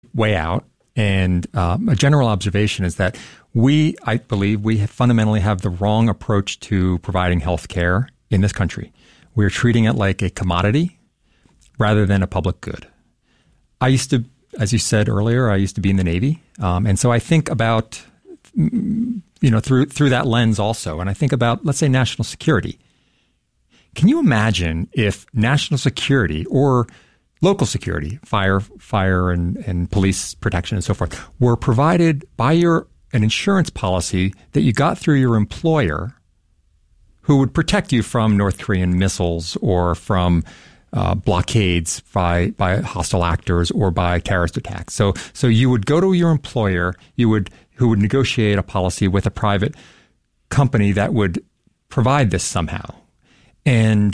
way out. And a general observation is that I believe we fundamentally have the wrong approach to providing health care in this country. We're treating it like a commodity rather than a public good. I used to, as you said earlier, I used to be in the Navy. And so I think about, through that lens also. And I think about, let's say, national security. Can you imagine if national security or local security, fire and police protection and so forth, were provided by an insurance policy that you got through your employer, who would protect you from North Korean missiles or from blockades by hostile actors or by terrorist attacks. So you would go to your employer, who would negotiate a policy with a private company that would provide this somehow, and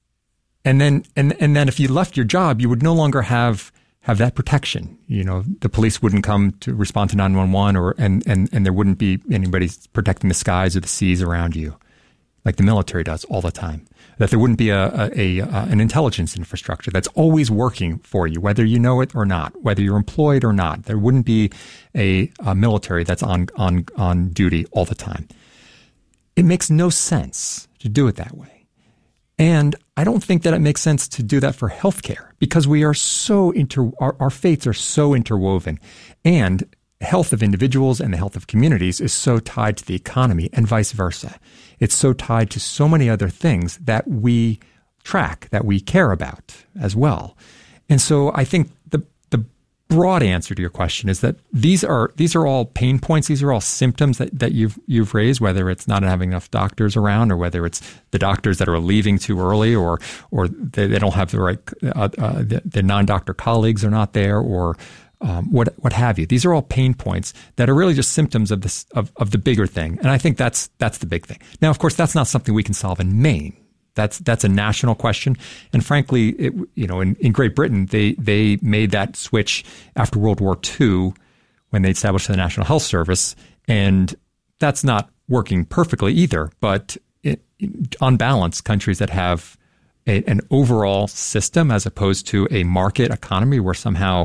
then if you left your job, you would no longer have that protection. The police wouldn't come to respond to 911, and there wouldn't be anybody protecting the skies or the seas around you, like the military does all the time. That there wouldn't be an intelligence infrastructure that's always working for you, whether you know it or not, whether you're employed or not. There wouldn't be a military that's on duty all the time. It makes no sense to do it that way. And I don't think that it makes sense to do that for healthcare, because we are our fates are so interwoven, and health of individuals and the health of communities is so tied to the economy, and vice versa. It's so tied to so many other things that we track, that we care about as well. And so I think the broad answer to your question is that these are all pain points. These are all symptoms that you've raised, whether it's not having enough doctors around, or whether it's the doctors that are leaving too early, or they don't have the right the non-doctor colleagues are not there, or what have you. These are all pain points that are really just symptoms of this of the bigger thing. And I think that's the big thing. Now, of course, that's not something we can solve in Maine. That's a national question. And frankly, in Great Britain, they made that switch after World War II when they established the National Health Service. And that's not working perfectly either. But on balance, countries that have an overall system as opposed to a market economy where somehow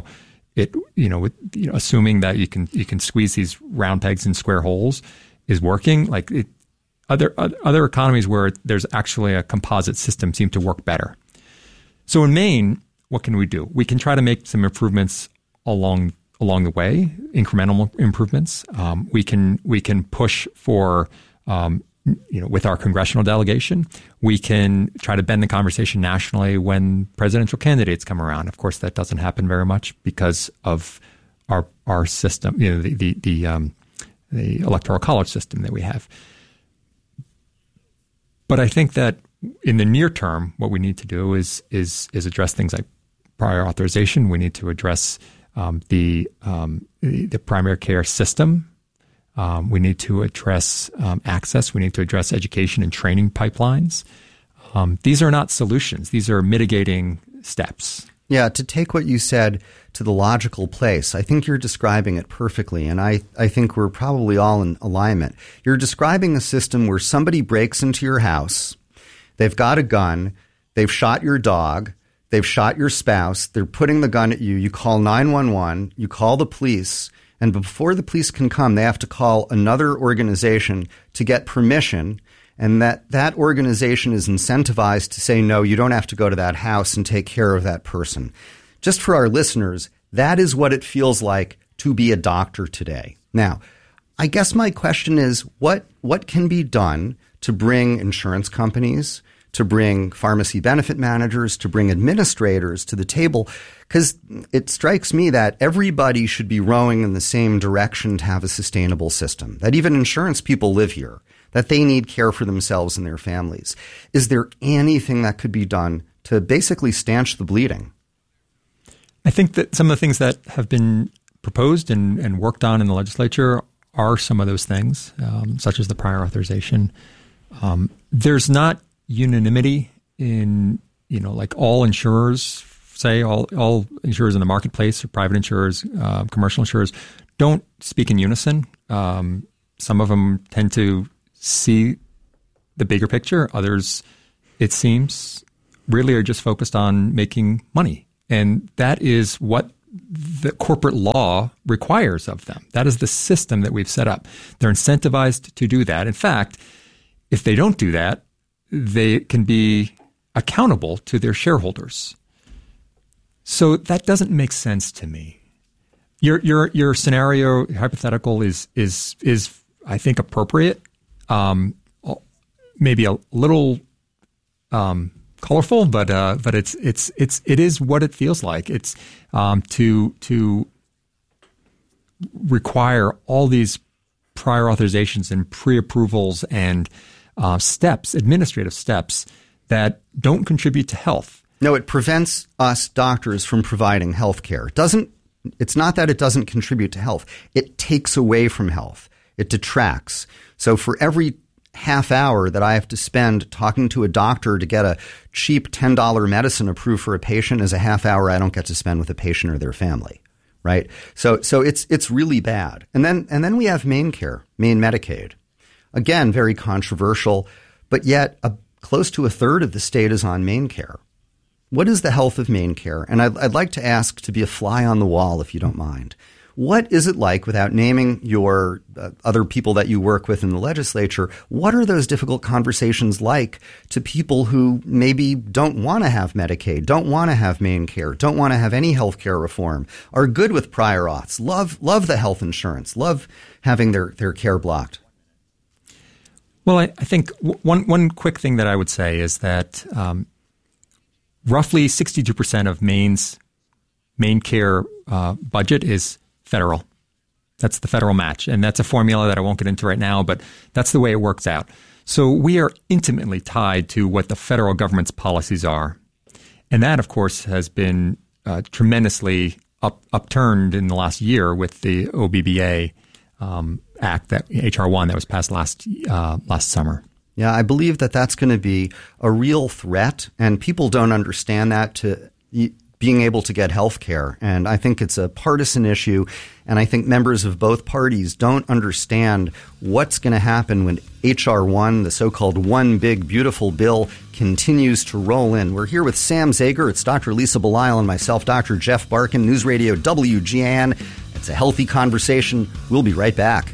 assuming that you can squeeze these round pegs in square holes is working, like it. Other economies where there's actually a composite system seem to work better. So in Maine, what can we do? We can try to make some improvements along the way, incremental improvements. We can push for, with our congressional delegation. We can try to bend the conversation nationally when presidential candidates come around. Of course, that doesn't happen very much because of our system, the electoral college system that we have. But I think that in the near term, what we need to do is address things like prior authorization. We need to address the primary care system. We need to address access. We need to address education and training pipelines. These are not solutions. These are mitigating steps. Yeah, to take what you said to the logical place, I think you're describing it perfectly, and I think we're probably all in alignment. You're describing a system where somebody breaks into your house, they've got a gun, they've shot your dog, they've shot your spouse, they're putting the gun at you, you call 911, you call the police, and before the police can come, they have to call another organization to get permission, and that organization is incentivized to say, no, you don't have to go to that house and take care of that person. Just for our listeners, that is what it feels like to be a doctor today. Now, I guess my question is, what can be done to bring insurance companies, to bring pharmacy benefit managers, to bring administrators to the table? Because it strikes me that everybody should be rowing in the same direction to have a sustainable system, that even insurance people live here, that they need care for themselves and their families. Is there anything that could be done to basically stanch the bleeding? I think that some of the things that have been proposed and worked on in the legislature are some of those things, such as the prior authorization. There's not unanimity in, like all insurers, say all insurers in the marketplace, or private insurers, commercial insurers, don't speak in unison. Some of them tend to see the bigger picture. Others, it seems, really are just focused on making money. And that is what the corporate law requires of them. That is the system that we've set up. They're incentivized to do that. In fact, if they don't do that, they can be accountable to their shareholders. So that doesn't make sense to me. Your scenario hypothetical is I think appropriate. Maybe a little colorful, but it is what it feels like. It's to require all these prior authorizations and pre-approvals and administrative steps that don't contribute to health. No, it prevents us doctors from providing health care. It's not that it doesn't contribute to health. It takes away from health. It detracts. So for every half hour that I have to spend talking to a doctor to get a cheap $10 medicine approved for a patient is a half hour I don't get to spend with a patient or their family, right? So it's really bad. And then we have MaineCare, Maine Medicaid. Again, very controversial, but yet close to a third of the state is on MaineCare. What is the health of MaineCare? And I'd like to ask to be a fly on the wall, if you don't mind. What is it like, without naming your other people that you work with in the legislature, what are those difficult conversations like to people who maybe don't want to have Medicaid, don't want to have MaineCare, don't want to have any health care reform, are good with prior auths, love the health insurance, love having their care blocked? Well, I think one quick thing that I would say is that roughly 62% of Maine's MaineCare budget is federal. That's the federal match. And that's a formula that I won't get into right now, but that's the way it works out. So we are intimately tied to what the federal government's policies are. And that, of course, has been tremendously upturned in the last year with the OBBA Act, that H.R. 1 that was passed last summer. Yeah, I believe that's going to be a real threat, and people don't understand that to being able to get health care. And I think it's a partisan issue, and I think members of both parties don't understand what's going to happen when H.R. 1, the so-called one big beautiful bill, continues to roll in. We're here with Sam Zager. It's Dr. Lisa Belisle and myself, Dr. Jeff Barkin, News Radio WGAN. It's a healthy conversation. We'll be right back.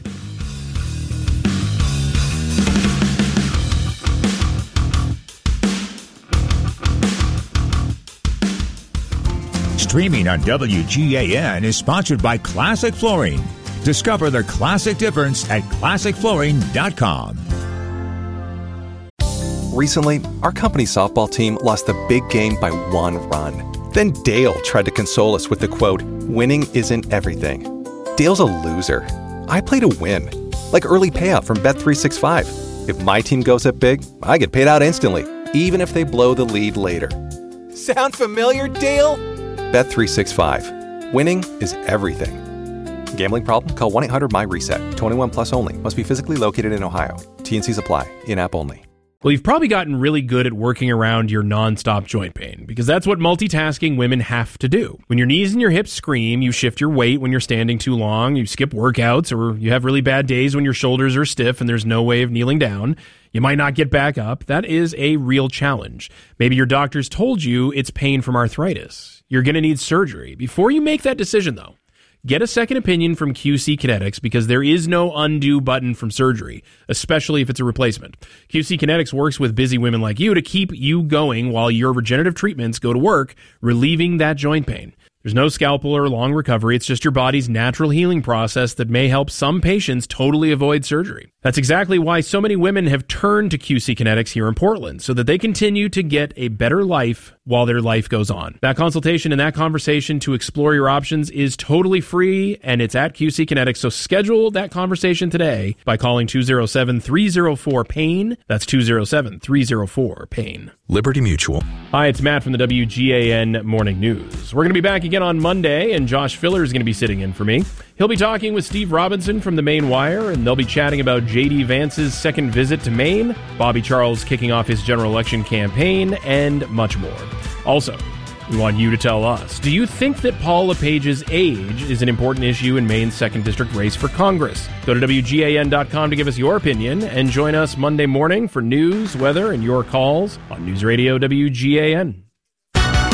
Streaming on WGAN is sponsored by Classic Flooring. Discover the classic difference at ClassicFlooring.com. Recently, our company's softball team lost the big game by 1 run. Then Dale tried to console us with the quote, "Winning isn't everything." Dale's a loser. I play to win, like early payout from Bet365. If my team goes up big, I get paid out instantly, even if they blow the lead later. Sound familiar, Dale? Bet365. Winning is everything. Gambling problem? Call 1-800-MY-RESET. 21 plus only. Must be physically located in Ohio. T&Cs apply. In-app only. Well, you've probably gotten really good at working around your nonstop joint pain, because that's what multitasking women have to do. When your knees and your hips scream, you shift your weight when you're standing too long, you skip workouts, or you have really bad days when your shoulders are stiff and there's no way of kneeling down. You might not get back up. That is a real challenge. Maybe your doctor's told you it's pain from arthritis. You're going to need surgery. Before you make that decision, though, get a second opinion from QC Kinetics, because there is no undo button from surgery, especially if it's a replacement. QC Kinetics works with busy women like you to keep you going while your regenerative treatments go to work, relieving that joint pain. There's no scalpel or long recovery. It's just your body's natural healing process that may help some patients totally avoid surgery. That's exactly why so many women have turned to QC Kinetics here in Portland, so that they continue to get a better life while their life goes on. That consultation and that conversation to explore your options is totally free, and it's at QC Kinetics. So schedule that conversation today by calling 207-304-PAIN. That's 207-304-PAIN. Liberty Mutual. Hi, it's Matt from the WGAN Morning News. We're going to be back again on Monday, and Josh Filler is going to be sitting in for me. He'll be talking with Steve Robinson from the Maine Wire, and they'll be chatting about J.D. Vance's second visit to Maine, Bobby Charles kicking off his general election campaign, and much more. Also, we want you to tell us, do you think that Paul LePage's age is an important issue in Maine's 2nd District race for Congress? Go to WGAN.com to give us your opinion, and join us Monday morning for news, weather, and your calls on News Radio WGAN.